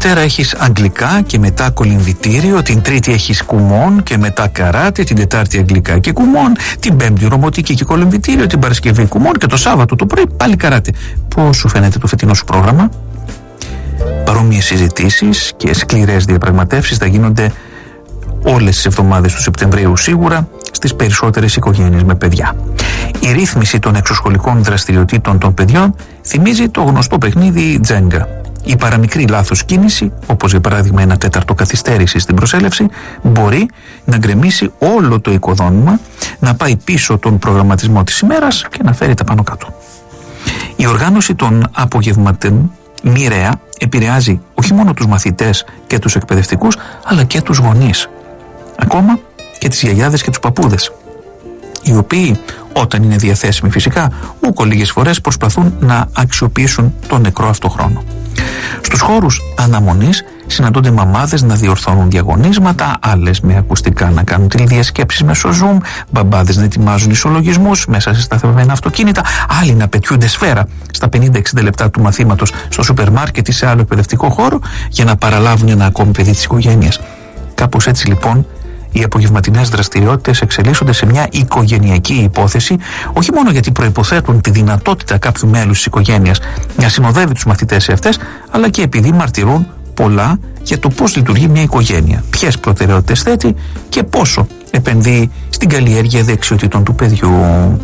Δευτέρα έχεις αγγλικά και μετά κολυμβητήριο, την Τρίτη έχεις κουμόν και μετά καράτε, την Τετάρτη αγγλικά και κουμόν, την Πέμπτη ρωμοτική και κολυμβητήριο, την Παρασκευή κουμόν και το Σάββατο το πρωί πάλι καράτε. Πώς σου φαίνεται το φετινό σου πρόγραμμα? Παρόμοιες συζητήσεις και σκληρές διαπραγματεύσεις θα γίνονται όλες τις εβδομάδες του Σεπτεμβρίου σίγουρα στις περισσότερες οικογένειες με παιδιά. Η ρύθμιση των εξωσχολικών δραστηριοτήτων των παιδιών θυμίζει το γνωστό παιχνίδι Τζένγκα. Η παραμικρή λάθος κίνηση, όπως για παράδειγμα 1/4 καθυστέρηση στην προσέλευση, μπορεί να γκρεμίσει όλο το οικοδόμημα, να πάει πίσω τον προγραμματισμό της ημέρας και να φέρει τα πάνω κάτω. Η οργάνωση των απογευματών μοιραία επηρεάζει όχι μόνο τους μαθητές και τους εκπαιδευτικούς, αλλά και τους γονείς. Ακόμα και τις γιαγιάδες και τους παππούδες, οι οποίοι όταν είναι διαθέσιμοι φυσικά, ούκο λίγες φορές προσπαθούν να αξιοποιήσουν τον νεκρό αυτό χρόνο. Στους χώρους αναμονής συναντώνται μαμάδες να διορθώνουν διαγωνίσματα, άλλες με ακουστικά να κάνουν τηλεδιασκέψεις μέσω Zoom, μπαμπάδες να ετοιμάζουν ισολογισμούς μέσα σε σταθμευμένα αυτοκίνητα, άλλοι να πετιούνται σφαίρα στα 50-60 λεπτά του μαθήματος στο σούπερ μάρκετ ή σε άλλο εκπαιδευτικό χώρο για να παραλάβουν ένα ακόμη παιδί της οικογένειας. Κάπως έτσι λοιπόν οι απογευματινές δραστηριότητες εξελίσσονται σε μια οικογενειακή υπόθεση, όχι μόνο γιατί προϋποθέτουν τη δυνατότητα κάποιου μέλους της οικογένειας να συνοδεύει τους μαθητές σε αυτές, αλλά και επειδή μαρτυρούν πολλά για το πώς λειτουργεί μια οικογένεια, ποιες προτεραιότητες θέτει και πόσο επενδύει στην καλλιέργεια δεξιοτήτων του παιδιού.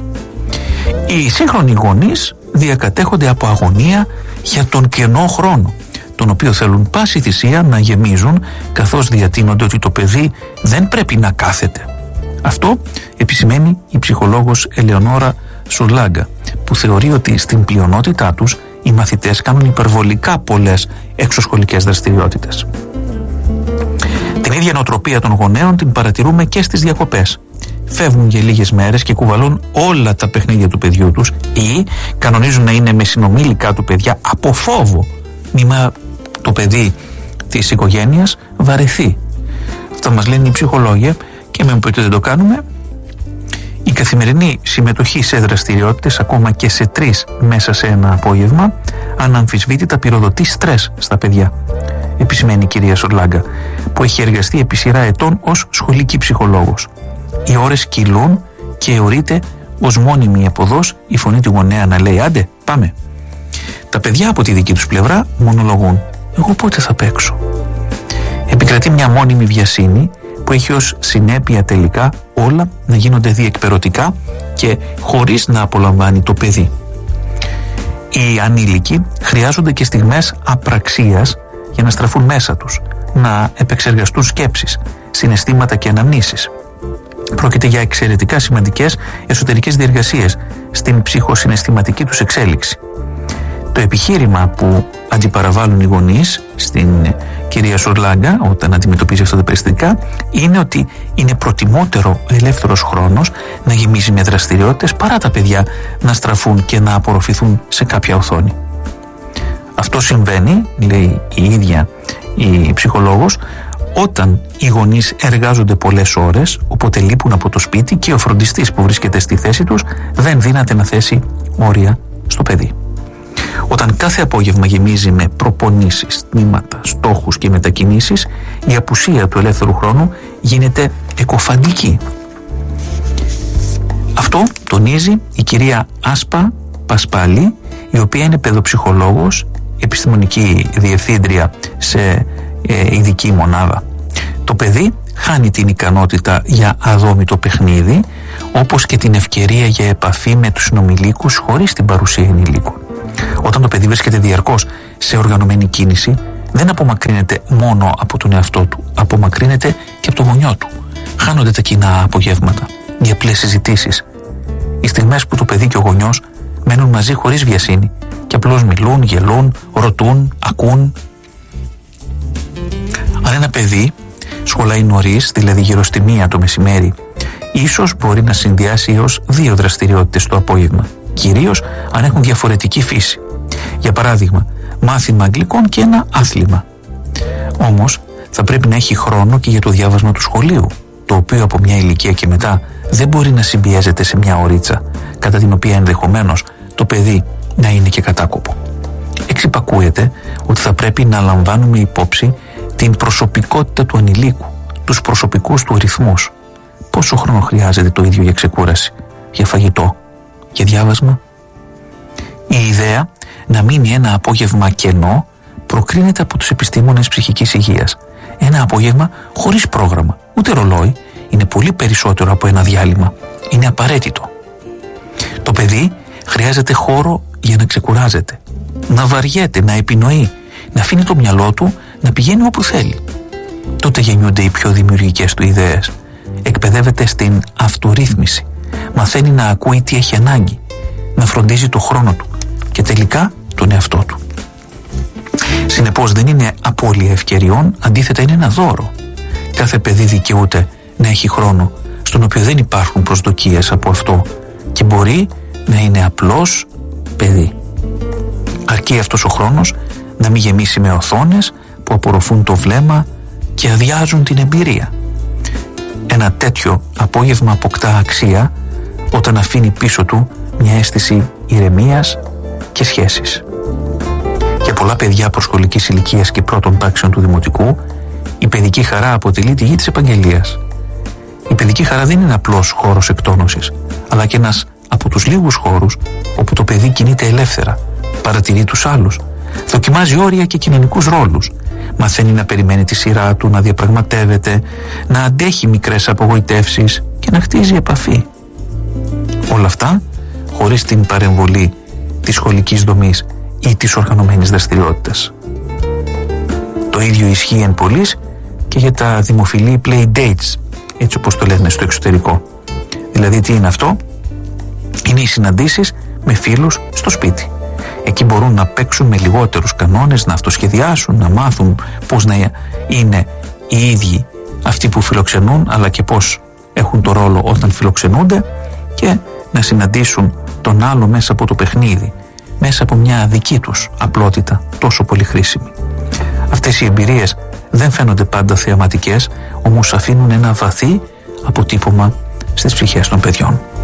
Οι σύγχρονοι γονείς διακατέχονται από αγωνία για τον κενό χρόνο, τον οποίο θέλουν πάση θυσία να γεμίζουν, καθώς διατείνονται ότι το παιδί δεν πρέπει να κάθεται. Αυτό επισημαίνει η ψυχολόγος Ελεονόρα Σουρλάγκα, που θεωρεί ότι στην πλειονότητά τους οι μαθητές κάνουν υπερβολικά πολλές εξωσχολικές δραστηριότητες. Την ίδια νοοτροπία των γονέων την παρατηρούμε και στις διακοπές. Φεύγουν για λίγες μέρες και κουβαλούν όλα τα παιχνίδια του παιδιού τους ή κανονίζουν να είναι με συνομήλικα του παιδιά από φόβο μήμα το παιδί της οικογένειας βαρεθεί. Αυτά μας λένε οι ψυχολόγοι και με ότι δεν το κάνουμε. Η καθημερινή συμμετοχή σε δραστηριότητες, ακόμα και σε 3 μέσα σε ένα απόγευμα, αναμφισβήτητα πυροδοτεί στρες στα παιδιά, επισημαίνει η κυρία Σουρλάγκα, που έχει εργαστεί επί σειρά ετών ως σχολική ψυχολόγος. Οι ώρες κυλούν και αιωρείται ως μόνιμη εποδός η φωνή του γονέα να λέει «Άντε, πάμε». Τα παιδιά από τη δική τους πλευρά μονολογούν «Εγώ πότε θα παίξω». Επικρατεί μια μόνιμη βιασύνη που έχει ως συνέπεια τελικά όλα να γίνονται διεκπερωτικά και χωρίς να απολαμβάνει το παιδί. Οι ανήλικοι χρειάζονται και στιγμές απραξίας για να στραφούν μέσα τους, να επεξεργαστούν σκέψεις, συναισθήματα και αναμνήσεις. Πρόκειται για εξαιρετικά σημαντικές εσωτερικές διεργασίες στην ψυχοσυναισθηματική τους εξέλιξη. Το επιχείρημα που αντιπαραβάλλουν οι γονείς στην κυρία Σουρλάγκα όταν αντιμετωπίζει αυτά τα περιστατικά είναι ότι είναι προτιμότερο ο ελεύθερος χρόνος να γεμίζει με δραστηριότητες παρά τα παιδιά να στραφούν και να απορροφηθούν σε κάποια οθόνη. Αυτό συμβαίνει, λέει η ίδια η ψυχολόγος, όταν οι γονείς εργάζονται πολλές ώρες, οπότε λείπουν από το σπίτι και ο φροντιστής που βρίσκεται στη θέση τους δεν δύναται να θέσει όρια στο παιδί. Όταν κάθε απόγευμα γεμίζει με προπονήσεις, τμήματα, στόχους και μετακινήσεις, η απουσία του ελεύθερου χρόνου γίνεται εκοφαντική. Αυτό τονίζει η κυρία Άσπα Πασπάλη, η οποία είναι παιδοψυχολόγος, επιστημονική διευθύντρια σε ειδική μονάδα. Το παιδί χάνει την ικανότητα για αδόμητο παιχνίδι, όπως και την ευκαιρία για επαφή με τους συνομιλίκους χωρίς την παρουσία ενηλίκων. Όταν το παιδί βρίσκεται διαρκώς σε οργανωμένη κίνηση, δεν απομακρύνεται μόνο από τον εαυτό του, απομακρύνεται και από το γονιό του. Χάνονται τα κοινά απογεύματα, οι απλές συζητήσεις, οι στιγμές που το παιδί και ο γονιός μένουν μαζί χωρίς βιασύνη και απλώς μιλούν, γελούν, ρωτούν, ακούν. Αν ένα παιδί σχολάει νωρίς, δηλαδή γύρω στη 1 το μεσημέρι, ίσως μπορεί να συνδυάσει έως 2 δραστηριότητες το απόγευμα, κυρίως αν έχουν διαφορετική φύση. Για παράδειγμα, μάθημα αγγλικών και ένα άθλημα. Όμως, θα πρέπει να έχει χρόνο και για το διάβασμα του σχολείου, το οποίο από μια ηλικία και μετά δεν μπορεί να συμπιέζεται σε μια ωρίτσα, κατά την οποία ενδεχομένως το παιδί να είναι και κατάκοπο. εξυπακούεται ότι θα πρέπει να λαμβάνουμε υπόψη την προσωπικότητα του ανηλίκου, τους προσωπικούς του ρυθμούς. Πόσο χρόνο χρειάζεται το ίδιο για ξεκούραση, για φαγητό, για διάβασμα? Η ιδέα να μείνει ένα απόγευμα κενό προκρίνεται από τους επιστήμονες ψυχικής υγείας. Ένα απόγευμα χωρίς πρόγραμμα, ούτε ρολόι, είναι πολύ περισσότερο από ένα διάλειμμα. Είναι απαραίτητο. Το παιδί χρειάζεται χώρο για να ξεκουράζεται, να βαριέται, να επινοεί, να αφήνει το μυαλό του να πηγαίνει όπου θέλει. Τότε γεννιούνται οι πιο δημιουργικές του ιδέες. Εκπαιδεύεται στην αυτορύθμιση. Μαθαίνει να ακούει τι έχει ανάγκη, να φροντίζει το χρόνο του και τελικά τον εαυτό του. Συνεπώς δεν είναι απώλεια ευκαιριών, αντίθετα είναι ένα δώρο. Κάθε παιδί δικαιούται να έχει χρόνο στον οποίο δεν υπάρχουν προσδοκίες από αυτό και μπορεί να είναι απλώς παιδί. Αρκεί αυτός ο χρόνος να μην γεμίσει με οθόνες που απορροφούν το βλέμμα και αδειάζουν την εμπειρία. Ένα τέτοιο απόγευμα αποκτά αξία όταν αφήνει πίσω του μια αίσθηση ηρεμίας και σχέσης. Για πολλά παιδιά προσχολικής ηλικίας και πρώτων τάξεων του δημοτικού, η παιδική χαρά αποτελεί τη γη της επαγγελίας. Η παιδική χαρά δεν είναι απλώς χώρος εκτόνωσης, αλλά και ένας από τους λίγους χώρους όπου το παιδί κινείται ελεύθερα, παρατηρεί τους άλλους, δοκιμάζει όρια και κοινωνικούς ρόλους, μαθαίνει να περιμένει τη σειρά του, να διαπραγματεύεται, να αντέχει μικρές απογοητεύσεις και να χτίζει επαφή. Όλα αυτά χωρίς την παρεμβολή της σχολικής δομής ή της οργανωμένης δραστηριότητας. Το ίδιο ισχύει εν πολλοίς και για τα δημοφιλή play dates, έτσι όπως το λένε στο εξωτερικό. Δηλαδή τι είναι αυτό? Είναι οι συναντήσεις με φίλους στο σπίτι. Εκεί μπορούν να παίξουν με λιγότερους κανόνες, να αυτοσχεδιάσουν, να μάθουν πώς να είναι οι ίδιοι αυτοί που φιλοξενούν, αλλά και πώς έχουν το ρόλο όταν φιλοξενούνται, και να συναντήσουν τον άλλο μέσα από το παιχνίδι, μέσα από μια δική τους απλότητα τόσο πολύ χρήσιμη. Αυτές οι εμπειρίες δεν φαίνονται πάντα θεαματικές, όμως αφήνουν ένα βαθύ αποτύπωμα στις ψυχές των παιδιών.